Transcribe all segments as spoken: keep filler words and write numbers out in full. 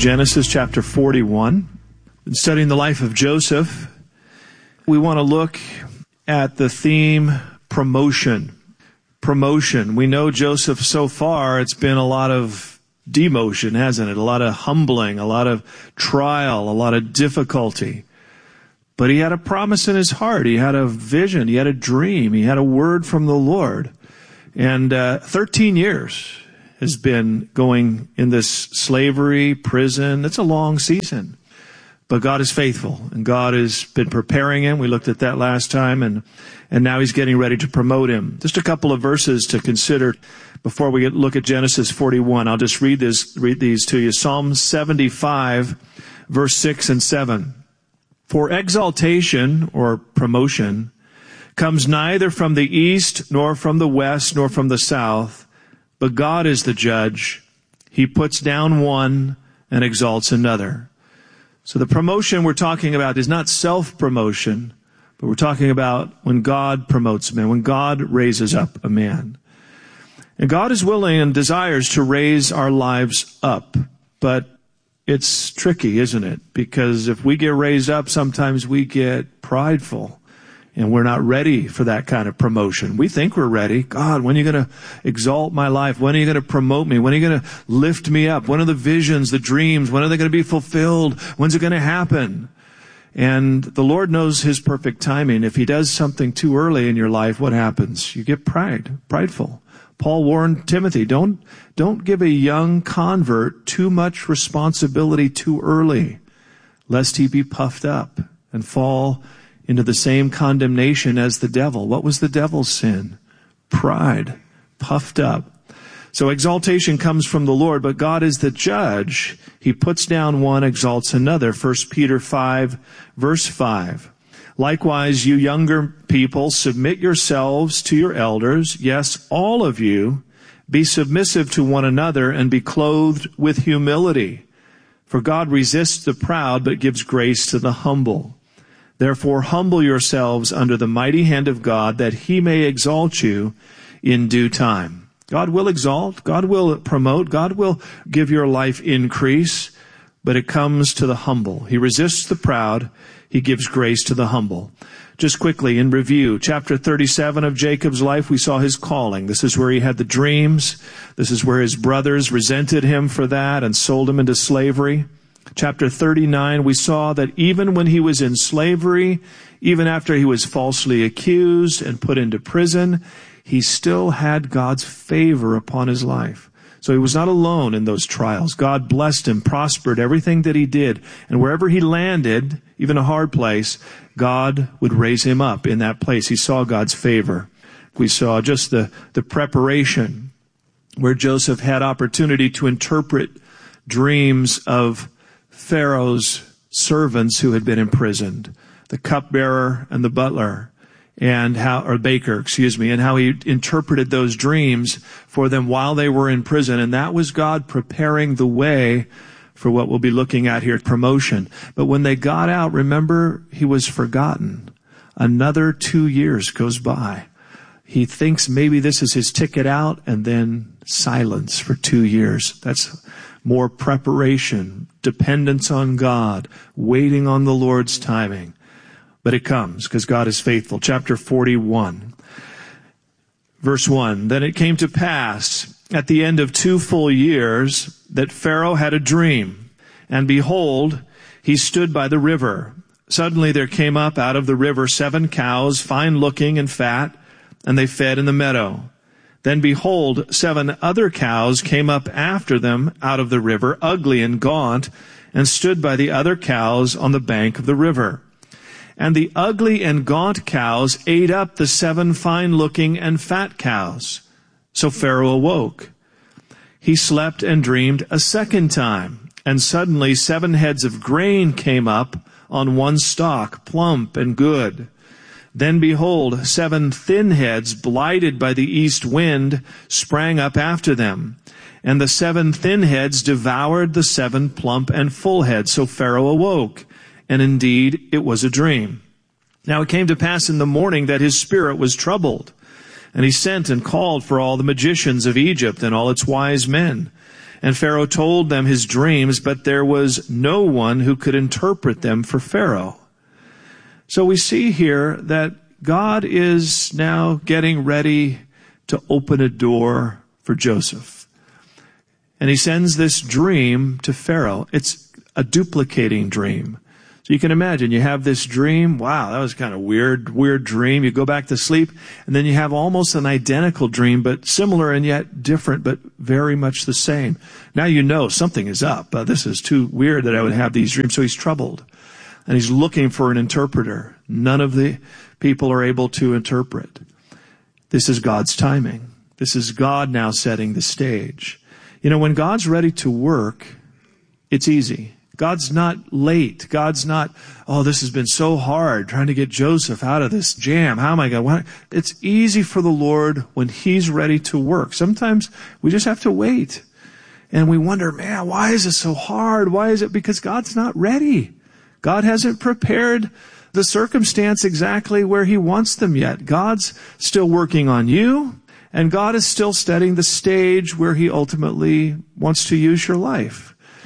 Genesis chapter forty-one. In studying the life of Joseph, we want to look at the theme promotion. Promotion. We know Joseph so far, it's been a lot of demotion, hasn't it? A lot of humbling, a lot of trial, a lot of difficulty. But he had a promise in his heart. He had a vision. He had a dream. He had a word from the Lord. And uh, thirteen years has been going in this slavery, prison. It's a long season. But God is faithful, and God has been preparing him. We looked at that last time, and, and now he's getting ready to promote him. Just a couple of verses to consider before we get, look at Genesis forty-one. I'll just read this, read these to you. Psalm seventy-five, verse six and seven. For exaltation, or promotion, comes neither from the east, nor from the west, nor from the south, but God is the judge. He puts down one and exalts another. So the promotion we're talking about is not self-promotion, but we're talking about when God promotes a man, when God raises up a man. And God is willing and desires to raise our lives up, but it's tricky, isn't it? Because if we get raised up, sometimes we get prideful. And we're not ready for that kind of promotion. We think we're ready. God, when are you going to exalt my life? When are you going to promote me? When are you going to lift me up? When are the visions, the dreams, when are they going to be fulfilled? When's it going to happen? And the Lord knows his perfect timing. If he does something too early in your life, what happens? You get pride, prideful. Paul warned Timothy, don't, don't give a young convert too much responsibility too early, lest he be puffed up and fall into the same condemnation as the devil. What was the devil's sin? Pride, puffed up. So exaltation comes from the Lord, but God is the judge. He puts down one, exalts another. First Peter five, verse five. Likewise, you younger people, submit yourselves to your elders. Yes, all of you, be submissive to one another and be clothed with humility. For God resists the proud, but gives grace to the humble. Therefore, humble yourselves under the mighty hand of God, that he may exalt you in due time. God will exalt, God will promote, God will give your life increase, but it comes to the humble. He resists the proud, he gives grace to the humble. Just quickly, in review, chapter thirty-seven of Jacob's life, we saw his calling. This is where he had the dreams. This is where his brothers resented him for that and sold him into slavery. Chapter thirty-nine, we saw that even when he was in slavery, even after he was falsely accused and put into prison, he still had God's favor upon his life. So he was not alone in those trials. God blessed him, prospered everything that he did. And wherever he landed, even a hard place, God would raise him up in that place. He saw God's favor. We saw just the, the preparation where Joseph had opportunity to interpret dreams of Pharaoh's servants who had been imprisoned, the cupbearer and the butler, and how, or baker, excuse me, and how he interpreted those dreams for them while they were in prison. And that was God preparing the way for what we'll be looking at here, promotion. But when they got out, remember, he was forgotten. Another two years goes by. He thinks maybe this is his ticket out, and then silence for two years. That's more preparation, dependence on God, waiting on the Lord's timing. But it comes because God is faithful. Chapter forty-one, verse one. Then it came to pass at the end of two full years that Pharaoh had a dream. And behold, he stood by the river. Suddenly there came up out of the river seven cows, fine looking and fat, and they fed in the meadow. Then behold, seven other cows came up after them out of the river, ugly and gaunt, and stood by the other cows on the bank of the river. And the ugly and gaunt cows ate up the seven fine-looking and fat cows. So Pharaoh awoke. He slept and dreamed a second time, and suddenly seven heads of grain came up on one stalk, plump and good. Then behold, seven thin heads, blighted by the east wind, sprang up after them. And the seven thin heads devoured the seven plump and full heads. So Pharaoh awoke, and indeed it was a dream. Now it came to pass in the morning that his spirit was troubled. And he sent and called for all the magicians of Egypt and all its wise men. And Pharaoh told them his dreams, but there was no one who could interpret them for Pharaoh. So we see here that God is now getting ready to open a door for Joseph. And he sends this dream to Pharaoh. It's a duplicating dream. So you can imagine, you have this dream. Wow, that was kind of weird, weird dream. You go back to sleep, and then you have almost an identical dream, but similar and yet different, but very much the same. Now you know something is up. Uh, this is too weird that I would have these dreams. So he's troubled, and he's looking for an interpreter. None of the people are able to interpret. This is God's timing. This is God now setting the stage. You know, when God's ready to work, it's easy. God's not late. God's not, oh, this has been so hard trying to get Joseph out of this jam. How am I going to? It's easy for the Lord when he's ready to work. Sometimes we just have to wait. And we wonder, man, why is it so hard? Why is it? Because God's not ready. God hasn't prepared the circumstance exactly where he wants them yet. God's still working on you, and God is still setting the stage where he ultimately wants to use your life.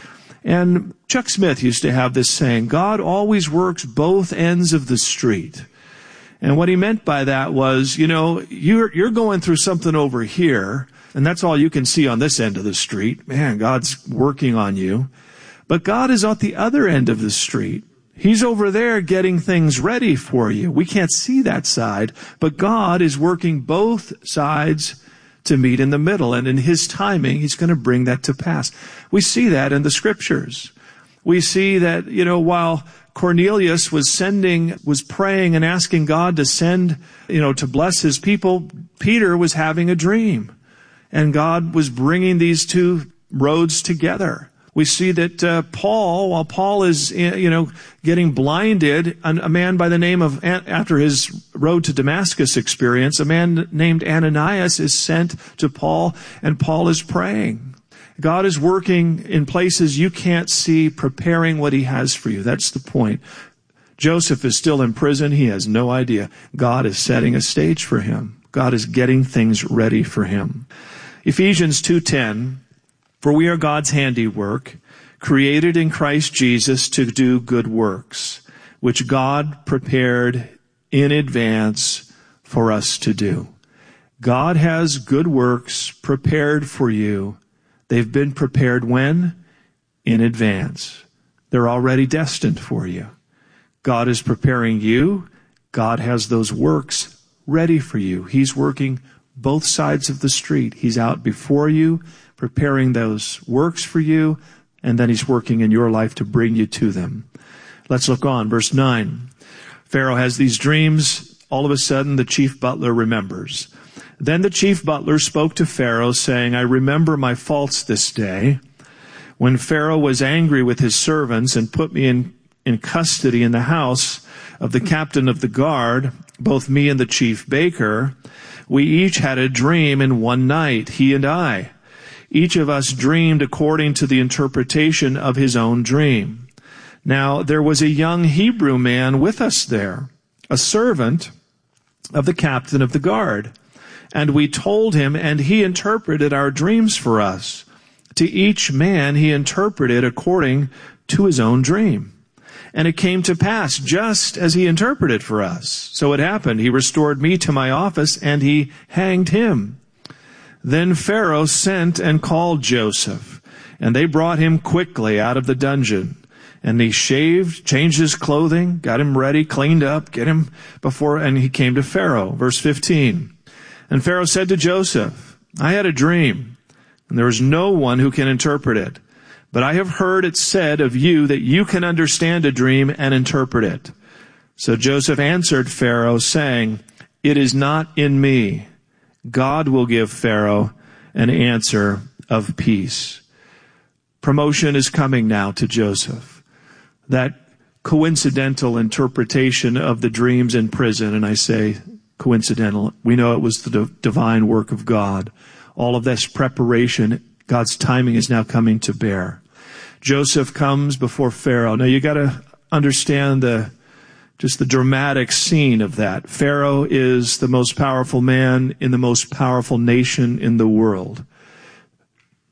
And Chuck Smith used to have this saying, God always works both ends of the street. And what he meant by that was, you know, you're, you're going through something over here, and that's all you can see on this end of the street. Man, God's working on you. But God is at the other end of the street. He's over there getting things ready for you. We can't see that side, but God is working both sides to meet in the middle. And in his timing, he's going to bring that to pass. We see that in the scriptures. We see that, you know, while Cornelius was sending, was praying and asking God to send, you know, to bless his people, Peter was having a dream. And God was bringing these two roads together. We see that uh, Paul, while Paul is, you know, getting blinded, a man by the name of, after his road to Damascus experience, a man named Ananias is sent to Paul, and Paul is praying. God is working in places you can't see, preparing what he has for you. That's the point. Joseph is still in prison. He has no idea. God is setting a stage for him. God is getting things ready for him. Ephesians two ten, for we are God's handiwork, created in Christ Jesus to do good works, which God prepared in advance for us to do. God has good works prepared for you. They've been prepared when? In advance. They're already destined for you. God is preparing you. God has those works ready for you. He's working both sides of the street. He's out before you, preparing those works for you, and then he's working in your life to bring you to them. Let's look on. Verse nine. Pharaoh has these dreams. All of a sudden, the chief butler remembers. Then the chief butler spoke to Pharaoh, saying, I remember my faults this day, when Pharaoh was angry with his servants and put me in, in custody in the house of the captain of the guard, both me and the chief baker. We each had a dream in one night, he and I. Each of us dreamed according to the interpretation of his own dream. Now there was a young Hebrew man with us there, a servant of the captain of the guard. And we told him, and he interpreted our dreams for us. To each man he interpreted according to his own dream. And it came to pass just as he interpreted for us. So it happened. He restored me to my office, and he hanged him. Then Pharaoh sent and called Joseph, and they brought him quickly out of the dungeon. And he shaved, changed his clothing, got him ready, cleaned up, get him before, and he came to Pharaoh. Verse fifteen. And Pharaoh said to Joseph, I had a dream, and there is no one who can interpret it. But I have heard it said of you that you can understand a dream and interpret it. So Joseph answered Pharaoh, saying, it is not in me. God will give Pharaoh an answer of peace. Promotion is coming now to Joseph. That coincidental interpretation of the dreams in prison, and I say coincidental, we know it was the divine work of God. All of this preparation, God's timing is now coming to bear. Joseph comes before Pharaoh. Now you got to understand the just the dramatic scene of that. Pharaoh is the most powerful man in the most powerful nation in the world.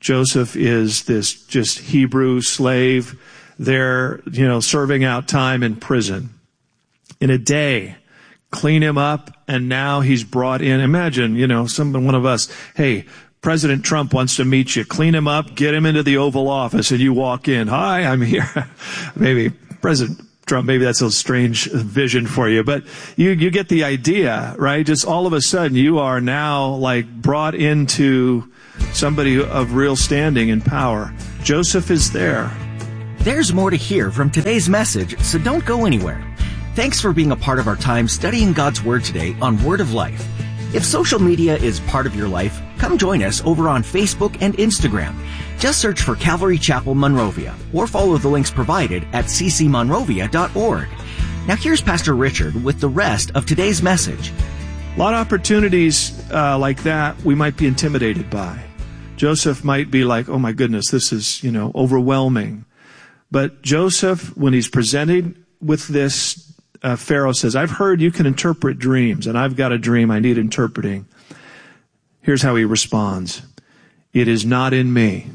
Joseph is this just Hebrew slave there, you know, serving out time in prison. In a day, clean him up, and now he's brought in. Imagine, you know, someone, one of us, hey, President Trump wants to meet you. Clean him up, get him into the Oval Office, and you walk in. Hi, I'm here. Maybe President Trump, maybe that's a strange vision for you, but you, you get the idea, right? Just all of a sudden you are now like brought into somebody of real standing and power. Joseph is there. There's more to hear from today's message, so don't go anywhere. Thanks for being a part of our time studying God's Word today on Word of Life. If social media is part of your life, come join us over on Facebook and Instagram. Just search for Calvary Chapel Monrovia or follow the links provided at c c monrovia dot org. Now here's Pastor Richard with the rest of today's message. A lot of opportunities uh, like that we might be intimidated by. Joseph might be like, oh my goodness, this is, you know, overwhelming. But Joseph, when he's presented with this, uh, Pharaoh says, I've heard you can interpret dreams, and I've got a dream I need interpreting. Here's how he responds. It is not in me.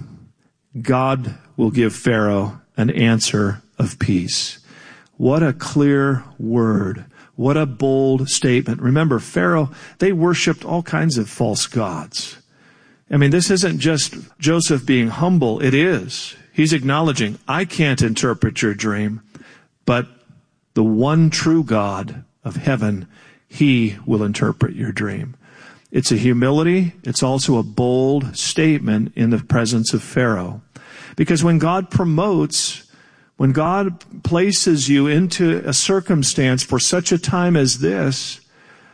God will give Pharaoh an answer of peace. What a clear word. What a bold statement. Remember, Pharaoh, they worshiped all kinds of false gods. I mean, this isn't just Joseph being humble. It is. He's acknowledging, I can't interpret your dream, but the one true God of heaven, he will interpret your dream. It's a humility. It's also a bold statement in the presence of Pharaoh. Because when God promotes, when God places you into a circumstance for such a time as this,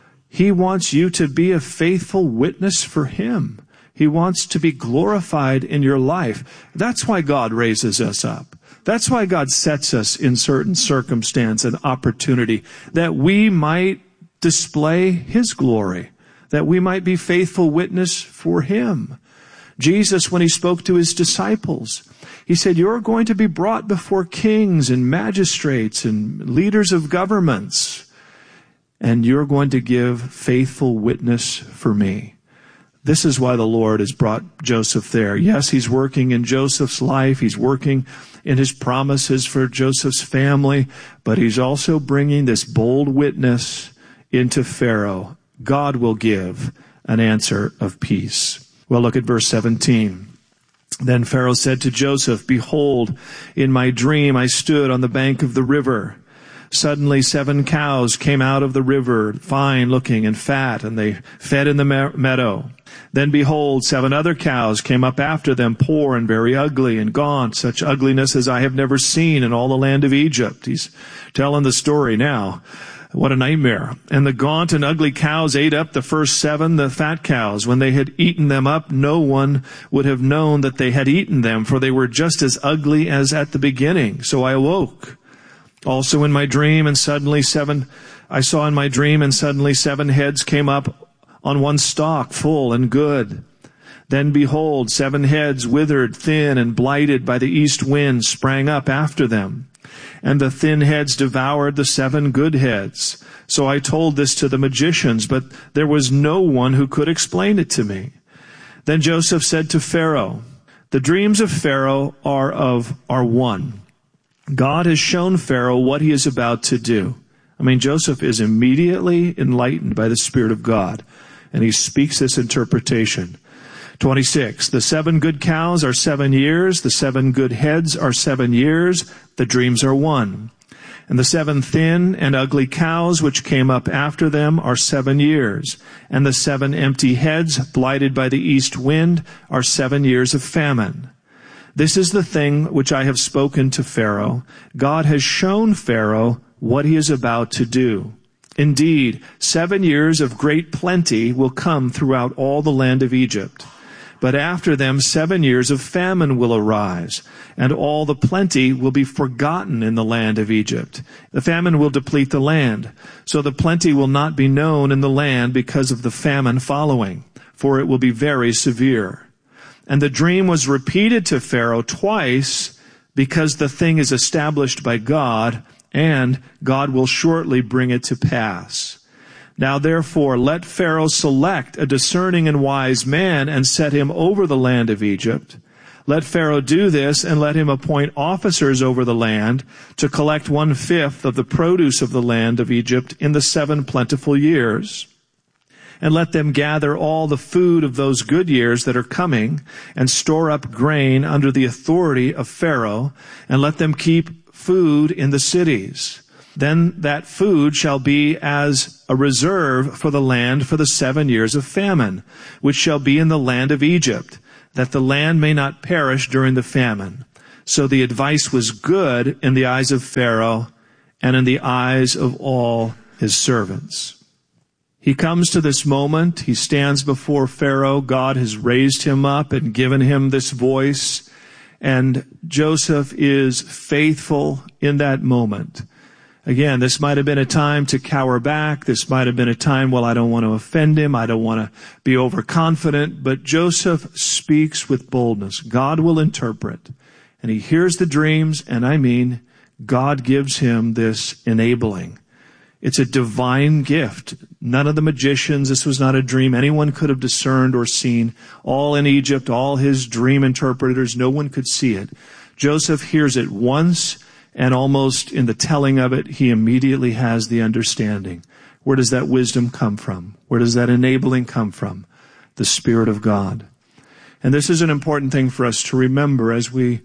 he wants you to be a faithful witness for him. He wants to be glorified in your life. That's why God raises us up. That's why God sets us in certain circumstance and opportunity, that we might display his glory, that we might be faithful witness for him. Jesus, when he spoke to his disciples, he said, you're going to be brought before kings and magistrates and leaders of governments, and you're going to give faithful witness for me. This is why the Lord has brought Joseph there. Yes, he's working in Joseph's life. He's working in his promises for Joseph's family, but he's also bringing this bold witness into Pharaoh. God will give an answer of peace. Well, look at verse seventeen. Then Pharaoh said to Joseph, behold, in my dream I stood on the bank of the river. Suddenly seven cows came out of the river, fine looking and fat, and they fed in the meadow. Then behold, seven other cows came up after them, poor and very ugly and gaunt, such ugliness as I have never seen in all the land of Egypt. He's telling the story now. What a nightmare. And the gaunt and ugly cows ate up the first seven, the fat cows. When they had eaten them up, no one would have known that they had eaten them, for they were just as ugly as at the beginning. So I awoke. Also in my dream, and suddenly seven, I saw in my dream, and suddenly seven heads came up on one stalk, full and good. Then behold, seven heads, withered, thin, and blighted by the east wind, sprang up after them. And the thin heads devoured the seven good heads. So I told this to the magicians, but there was no one who could explain it to me. Then Joseph said to Pharaoh, the dreams of Pharaoh are of, are one. God has shown Pharaoh what he is about to do. I mean, Joseph is immediately enlightened by the Spirit of God, and he speaks this interpretation. twenty-six, the seven good cows are seven years, the seven good heads are seven years, the dreams are one. And the seven thin and ugly cows which came up after them are seven years, and the seven empty heads blighted by the east wind are seven years of famine. This is the thing which I have spoken to Pharaoh. God has shown Pharaoh what he is about to do. Indeed, seven years of great plenty will come throughout all the land of Egypt. But after them seven years of famine will arise, and all the plenty will be forgotten in the land of Egypt. The famine will deplete the land, so the plenty will not be known in the land because of the famine following, for it will be very severe. And the dream was repeated to Pharaoh twice, because the thing is established by God, and God will shortly bring it to pass. Now therefore let Pharaoh select a discerning and wise man and set him over the land of Egypt. Let Pharaoh do this, and let him appoint officers over the land to collect one-fifth of the produce of the land of Egypt in the seven plentiful years. And let them gather all the food of those good years that are coming, and store up grain under the authority of Pharaoh, and let them keep food in the cities. Then that food shall be as a reserve for the land for the seven years of famine, which shall be in the land of Egypt, that the land may not perish during the famine. So the advice was good in the eyes of Pharaoh and in the eyes of all his servants. He comes to this moment. He stands before Pharaoh. God has raised him up and given him this voice. And Joseph is faithful in that moment. Again, this might have been a time to cower back. This might have been a time, well, I don't want to offend him. I don't want to be overconfident. But Joseph speaks with boldness. God will interpret. And he hears the dreams, and I mean, God gives him this enabling. It's a divine gift. None of the magicians, this was not a dream anyone could have discerned or seen. All in Egypt, all his dream interpreters, no one could see it. Joseph hears it once, and almost in the telling of it, he immediately has the understanding. Where does that wisdom come from? Where does that enabling come from? The Spirit of God. And this is an important thing for us to remember as we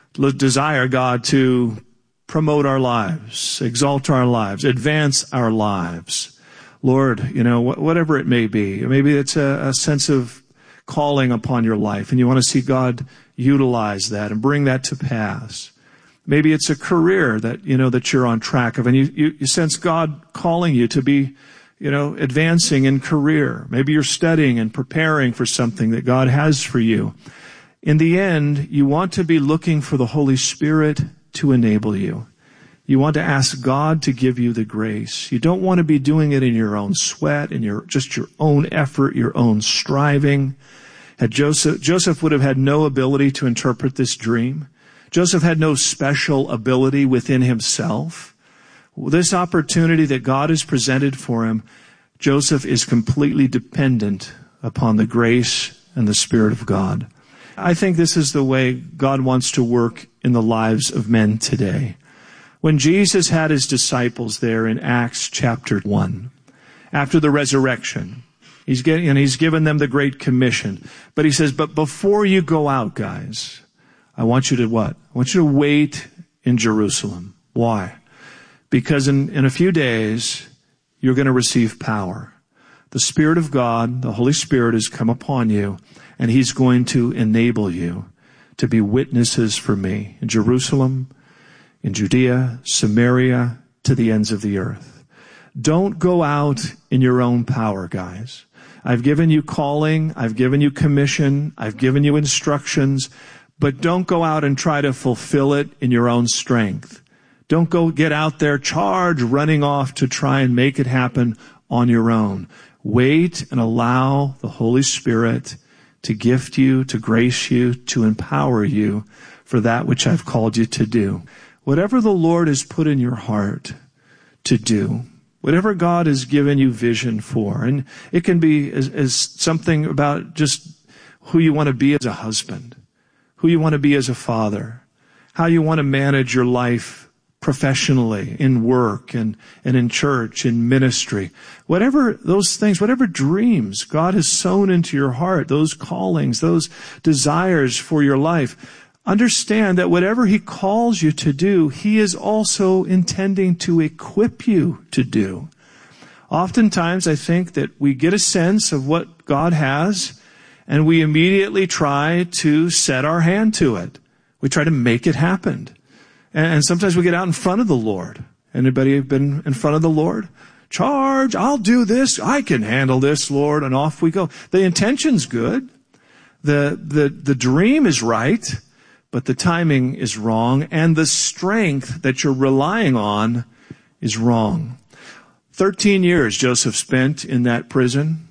desire God to promote our lives, exalt our lives, advance our lives. Lord, you know, whatever it may be, maybe it's a, a sense of calling upon your life, and you want to see God utilize that and bring that to pass. Maybe it's a career that, you know, that you're on track of, and you, you, you sense God calling you to be, you know, advancing in career. Maybe you're studying and preparing for something that God has for you. In the end, you want to be looking for the Holy Spirit to enable you. You want to ask God to give you the grace. You don't want to be doing it in your own sweat, in your just your own effort, your own striving. Had Joseph, Joseph would have had no ability to interpret this dream. Joseph had no special ability within himself. This opportunity that God has presented for him, Joseph is completely dependent upon the grace and the Spirit of God. I think this is the way God wants to work in the lives of men today. When Jesus had his disciples there in Acts chapter one, after the resurrection, he's getting, and he's given them the Great Commission. But he says, but before you go out, guys, I want you to what? I want you to wait in Jerusalem. Why? Because in, in a few days, you're going to receive power. The Spirit of God, the Holy Spirit, has come upon you, and he's going to enable you to be witnesses for me in Jerusalem, in Judea, Samaria, to the ends of the earth. Don't go out in your own power, guys. I've given you calling, I've given you commission, I've given you instructions, but don't go out and try to fulfill it in your own strength. Don't go get out there, charge, running off to try and make it happen on your own. Wait and allow the Holy Spirit to gift you, to grace you, to empower you for that which I've called you to do. Whatever the Lord has put in your heart to do, whatever God has given you vision for, and it can be as, as something about just who you want to be as a husband, who you want to be as a father, how you want to manage your life professionally, in work and, and in church, in ministry. Whatever those things, whatever dreams God has sown into your heart, those callings, those desires for your life, understand that whatever he calls you to do, he is also intending to equip you to do. Oftentimes, I think that we get a sense of what God has, and we immediately try to set our hand to it. We try to make it happen. And sometimes we get out in front of the Lord. Anybody been in front of the Lord? Charge, I'll do this. I can handle this, Lord. And off we go. The intention's good. The, the, the dream is right, but the timing is wrong. And the strength that you're relying on is wrong. Thirteen years Joseph spent in that prison,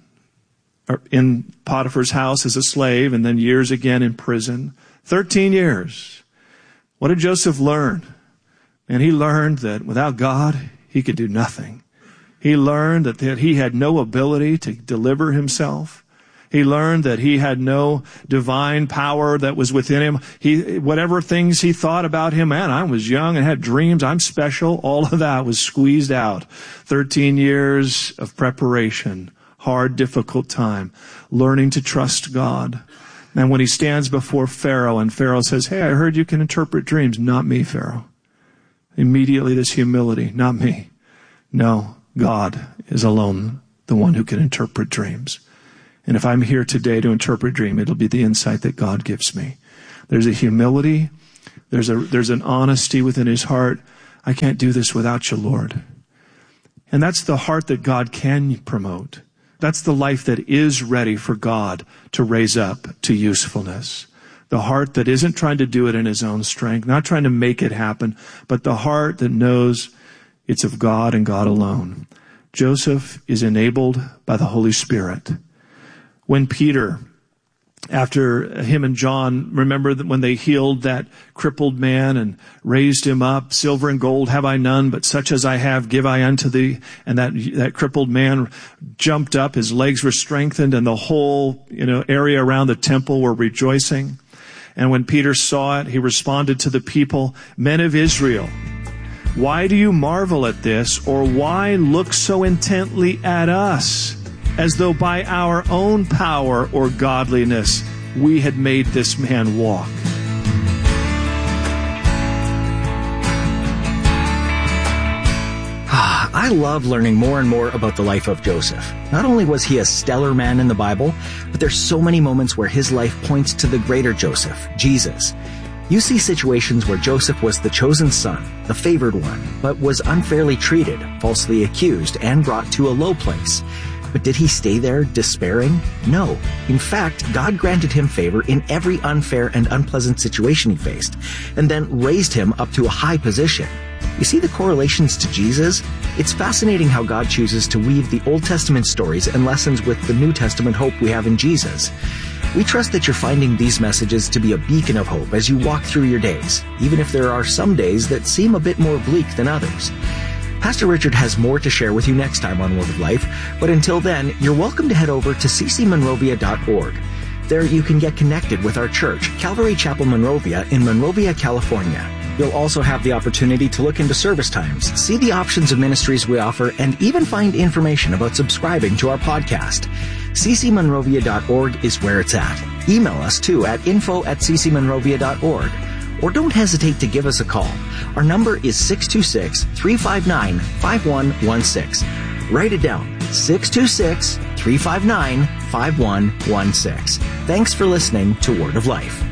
or in Potiphar's house as a slave, and then years again in prison. Thirteen years. What did Joseph learn? And he learned that without God, he could do nothing. He learned that, that he had no ability to deliver himself. He learned that he had no divine power that was within him. He, whatever things he thought about him, man, I was young and had dreams, I'm special, all of that was squeezed out. Thirteen years of preparation, hard, difficult time, learning to trust God. And when he stands before Pharaoh and Pharaoh says, hey, I heard you can interpret dreams. Not me, Pharaoh. Immediately this humility, not me. No, God is alone the one who can interpret dreams. And if I'm here today to interpret dream, it'll be the insight that God gives me. There's a humility. There's a, there's an honesty within his heart. I can't do this without you, Lord. And that's the heart that God can promote. That's the life that is ready for God to raise up to usefulness. The heart that isn't trying to do it in his own strength, not trying to make it happen, but the heart that knows it's of God and God alone. Joseph is enabled by the Holy Spirit. When Peter, after him and John, remember that when they healed that crippled man and raised him up, silver and gold have I none, but such as I have give I unto thee. And that, that crippled man jumped up, his legs were strengthened, and the whole, you know, area around the temple were rejoicing. And when Peter saw it, he responded to the people, men of Israel, why do you marvel at this, or why look so intently at us, as though by our own power or godliness we had made this man walk? I love learning more and more about the life of Joseph. Not only was he a stellar man in the Bible, but there's so many moments where his life points to the greater Joseph, Jesus. You see situations where Joseph was the chosen son, the favored one, but was unfairly treated, falsely accused, and brought to a low place. But did he stay there despairing? No. In fact, God granted him favor in every unfair and unpleasant situation he faced, and then raised him up to a high position. You see the correlations to Jesus? It's fascinating how God chooses to weave the Old Testament stories and lessons with the New Testament hope we have in Jesus. We trust that you're finding these messages to be a beacon of hope as you walk through your days, even if there are some days that seem a bit more bleak than others. Pastor Richard has more to share with you next time on Word of Life, but until then, you're welcome to head over to c c monrovia dot org. There you can get connected with our church, Calvary Chapel Monrovia in Monrovia, California. You'll also have the opportunity to look into service times, see the options of ministries we offer, and even find information about subscribing to our podcast. c c monrovia dot org is where it's at. Email us too at info at c c monrovia dot org. Or don't hesitate to give us a call. Our number is six two six, three five nine, five one one six. Write it down, six two six, three five nine, five one one six. Thanks for listening to Word of Life.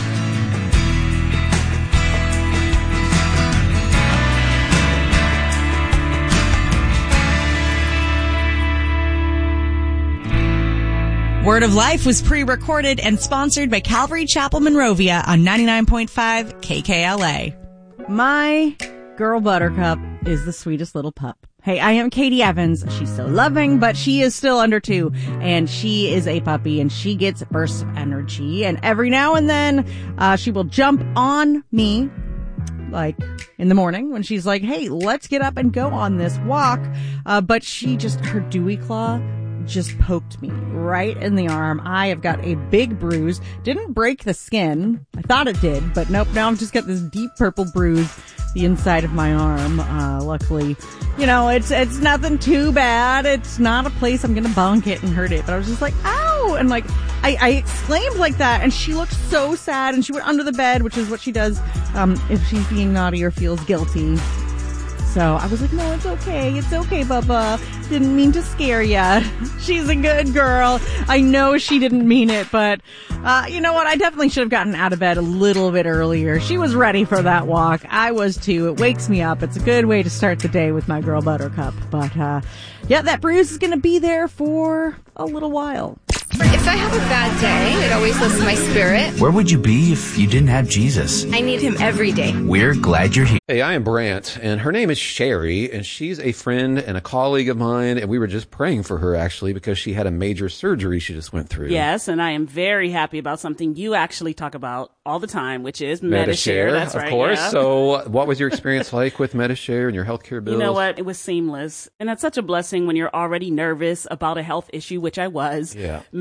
Word of Life was pre-recorded and sponsored by Calvary Chapel Monrovia on ninety-nine point five K K L A. My girl Buttercup is the sweetest little pup. Hey, I am Katie Evans. She's so loving, but she is still under two, and she is a puppy, and she gets bursts of energy, and every now and then uh she will jump on me, like in the morning when she's like, hey, let's get up and go on this walk, uh but she just, her dewy claw just poked me right in the arm. I have got a big bruise. Didn't break the skin. I thought it did, but nope. Now I've just got this deep purple bruise the inside of my arm. Uh, luckily, you know, it's, it's nothing too bad. It's not a place I'm going to bonk it and hurt it, but I was just like, ow! And like, I, I exclaimed like that, and she looked so sad, and she went under the bed, which is what she does, um, if she's being naughty or feels guilty. So I was like, no, it's okay. It's okay, Bubba. Didn't mean to scare ya. She's a good girl. I know she didn't mean it, but, uh, you know what? I definitely should have gotten out of bed a little bit earlier. She was ready for that walk. I was too. It wakes me up. It's a good way to start the day with my girl Buttercup. But, uh, yeah, that bruise is going to be there for a little while. If I have a bad day, it always lifts my spirit. Where would you be if you didn't have Jesus? I need him every day. We're glad you're here. Hey, I am Brant, and her name is Sherry, and she's a friend and a colleague of mine, and we were just praying for her, actually, because she had a major surgery she just went through. Yes, and I am very happy about something you actually talk about all the time, which is Medi-Share. That's right, of course. Yeah. So what was your experience like with Medi-Share and your healthcare bills? You know what? It was seamless, and that's such a blessing when you're already nervous about a health issue, which I was. Yeah.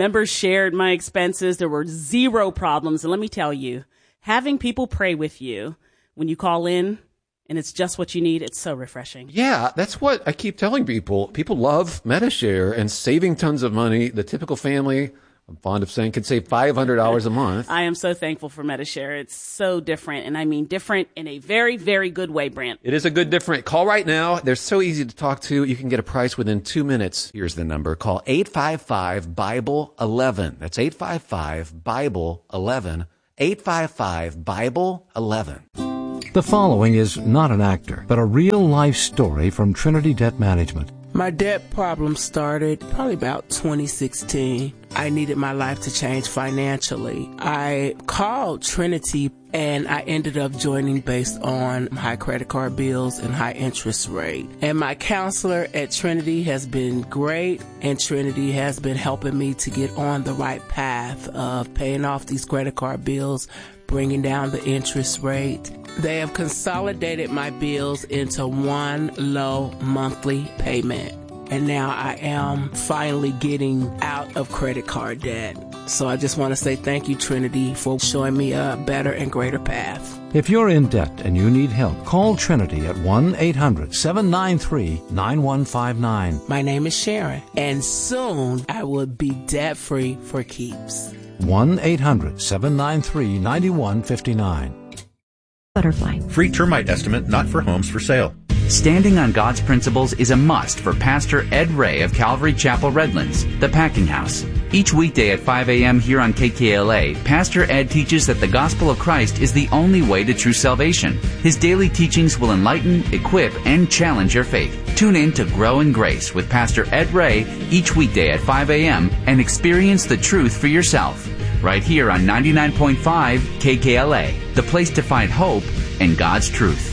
Members shared my expenses. There were zero problems. And let me tell you, having people pray with you when you call in and it's just what you need, it's so refreshing. Yeah, that's what I keep telling people. People love Medi-Share and saving tons of money. The typical family, I'm fond of saying, can save five hundred dollars a month. I am so thankful for Medi-Share. It's so different, and I mean different in a very, very good way, Brent. It is a good different. Call right now. They're so easy to talk to. You can get a price within two minutes. Here's the number. Call eight five five, Bible eleven. That's eight five five, Bible eleven. eight five five, Bible eleven. The following is not an actor, but a real-life story from Trinity Debt Management. My debt problem started probably about twenty sixteen. I needed my life to change financially. I called Trinity and I ended up joining based on high credit card bills and high interest rate. And my counselor at Trinity has been great, and Trinity has been helping me to get on the right path of paying off these credit card bills, bringing down the interest rate. They have consolidated my bills into one low monthly payment. And now I am finally getting out of credit card debt. So I just want to say thank you, Trinity, for showing me a better and greater path. If you're in debt and you need help, call Trinity at one eight hundred, seven nine three, nine one five nine. My name is Sharon, and soon I will be debt-free for keeps. one eight hundred, seven nine three, nine one five nine. Butterfly. Free termite estimate not for homes for sale. Standing on God's principles is a must for Pastor Ed Ray of Calvary Chapel Redlands, the Packing House. Each weekday at five a.m. here on K K L A, Pastor Ed teaches that the gospel of Christ is the only way to true salvation. His daily teachings will enlighten, equip, and challenge your faith. Tune in to Grow in Grace with Pastor Ed Ray each weekday at five a.m. and experience the truth for yourself. Right here on ninety-nine point five K K L A, the place to find hope and God's truth.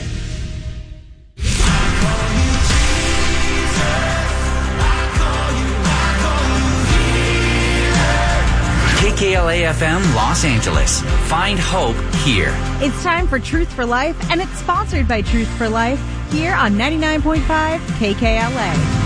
K K L A F M Los Angeles. Find hope here. It's time for Truth for Life, and it's sponsored by Truth for Life here on ninety-nine point five K K L A.